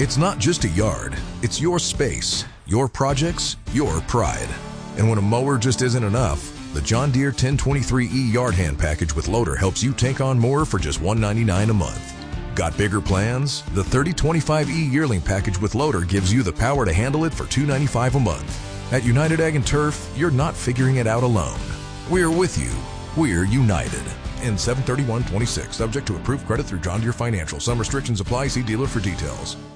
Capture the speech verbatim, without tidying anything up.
It's not just a yard, it's your space, your projects, your pride. And when a mower just isn't enough, the John Deere ten twenty-three E Yard Hand Package with Loader helps you take on more for just one hundred ninety-nine dollars a month. Got bigger plans? The thirty twenty-five E Yearling Package with Loader gives you the power to handle it for two hundred ninety-five dollars a month. At United Ag and Turf, you're not figuring it out alone. We're with you. We're united. In seven thirty-one twenty-six, subject to approved credit through John Deere Financial. Some restrictions apply. See dealer for details.